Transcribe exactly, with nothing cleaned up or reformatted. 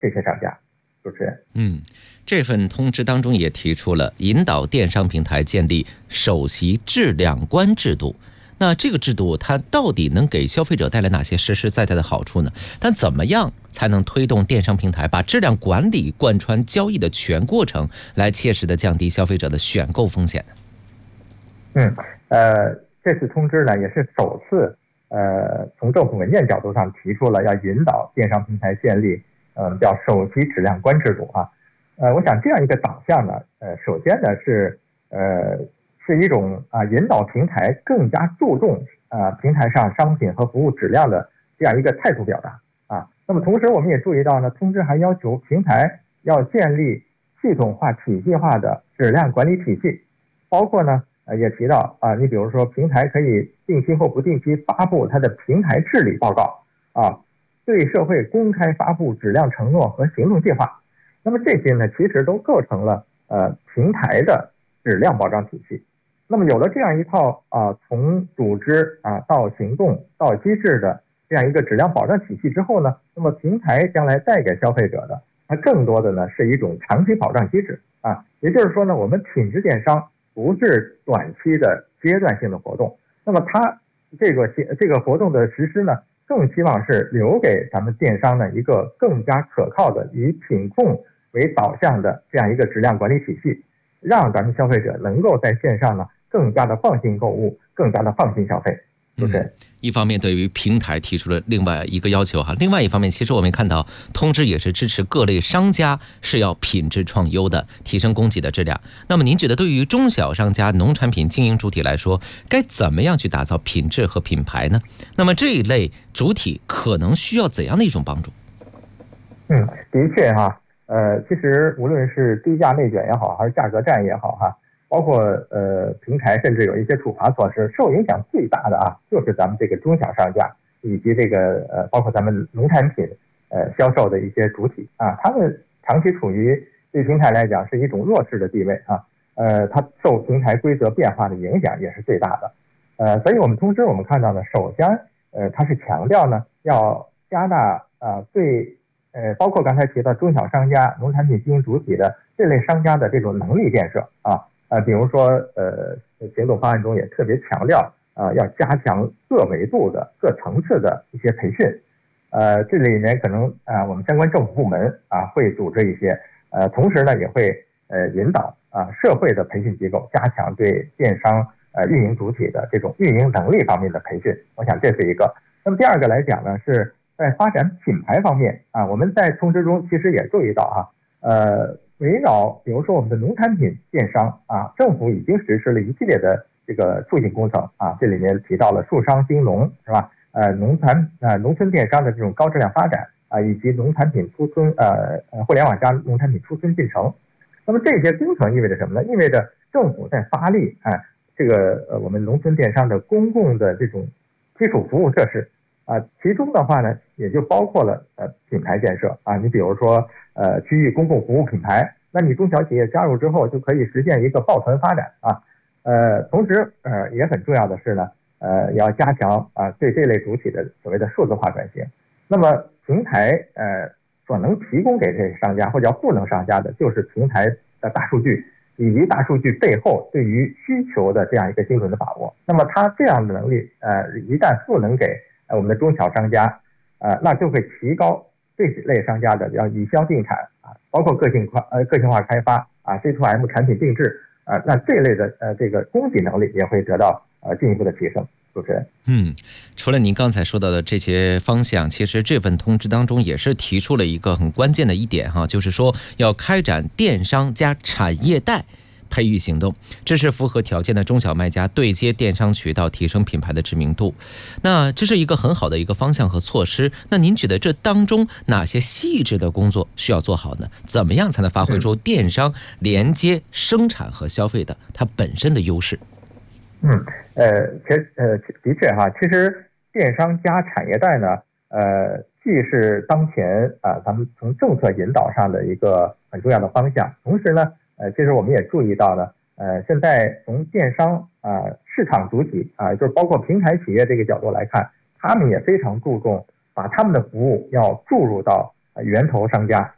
这些商家。主持人， 嗯，这份通知当中也提出了引导电商平台建立首席质量官制度。那这个制度它到底能给消费者带来哪些实实在在的好处呢？但怎么样才能推动电商平台把质量管理贯穿交易的全过程，来切实的降低消费者的选购风险呢？ 嗯，呃，这次通知呢也是首次，呃，从政府文件角度上提出了要引导电商平台建立，嗯、呃，叫首席质量官制度啊。呃，我想这样一个导向呢，呃，首先呢是，呃。是一种啊引导平台更加注重啊平台上商品和服务质量的这样一个态度表达啊。那么同时我们也注意到呢，通知还要求平台要建立系统化、体系化的质量管理体系，包括呢呃也提到啊，你比如说平台可以定期或不定期发布它的平台治理报告啊，对社会公开发布质量承诺和行动计划。那么这些呢，其实都构成了呃平台的质量保障体系。那么有了这样一套啊，从组织啊到行动到机制的这样一个质量保障体系之后呢，那么平台将来带给消费者的，它更多的呢是一种长期保障机制啊。也就是说呢，我们品质电商不是短期的阶段性的活动，那么它这个这个活动的实施呢，更希望是留给咱们电商呢一个更加可靠的以品控为导向的这样一个质量管理体系，让咱们消费者能够在线上呢更加的放心购物，更加的放心消费。 嗯，一方面对于平台提出了另外一个要求哈，另外一方面其实我们看到通知也是支持各类商家是要品质创优的，提升供给的质量。那么您觉得对于中小商家、农产品经营主体来说，该怎么样去打造品质和品牌呢？那么这一类主体可能需要怎样的一种帮助？ 嗯，的确哈，呃，其实无论是低价内卷也好，还是价格战也好哈，包括呃平台甚至有一些处罚措施，受影响最大的啊，就是咱们这个中小商家以及这个呃包括咱们农产品呃销售的一些主体啊，他们长期处于对平台来讲是一种弱势的地位啊，呃，它受平台规则变化的影响也是最大的，呃，所以我们通知我们看到呢，首先呃它是强调呢要加大啊、呃、对呃包括刚才提到中小商家、农产品经营主体的这类商家的这种能力建设啊。呃，比如说，呃，行动方案中也特别强调，啊，要加强各维度的、各层次的一些培训。呃，这里面可能啊，我们相关政府部门啊会组织一些，呃，同时呢也会呃引导啊社会的培训机构加强对电商呃运营主体的这种运营能力方面的培训。我想这是一个。那么第二个来讲呢，是在发展品牌方面啊，我们在通知中其实也注意到啊，呃。围绕比如说我们的农产品电商啊，政府已经实施了一系列的这个促进工程啊，这里面提到了树商兴农是吧？呃，农产呃农村电商的这种高质量发展啊，以及农产品出村呃呃互联网加农产品出村进程。那么这些工程意味着什么呢？意味着政府在发力啊，这个呃我们农村电商的公共的这种基础服务设施啊，其中的话呢，也就包括了呃品牌建设啊，你比如说。呃，区域公共服务品牌，那你中小企业加入之后，就可以实现一个抱团发展啊。呃，同时呃也很重要的是呢，呃，要加强啊对这类主体的所谓的数字化转型。那么平台呃所能提供给这些商家或者叫赋能商家的，就是平台的大数据以及大数据背后对于需求的这样一个精准的把握。那么它这样的能力呃一旦赋能给呃我们的中小商家，呃那就会提高。这类商家的要以销定产啊，包括个性化呃个性化开发啊 ，C to M 产品定制啊，那这类的呃这个供给能力也会得到呃进一步的提升。主持人， 嗯，除了您刚才说到的这些方向，其实这份通知当中也是提出了一个很关键的一点哈，就是说要开展电商加产业带培育行动，这是符合条件的中小卖家对接电商渠道，提升品牌的知名度。那这是一个很好的一个方向和措施。那您觉得这当中哪些细致的工作需要做好呢？怎么样才能发挥出电商连接生产和消费的它本身的优势？ 嗯，呃，其实呃的确哈，其实电商加产业带呢，呃，既是当前啊、呃、咱们从政策引导上的一个很重要的方向，同时呢。呃，其实我们也注意到了，呃，现在从电商啊、呃、市场主体啊、呃，就是包括平台企业这个角度来看，他们也非常注重把他们的服务要注入到源头商家。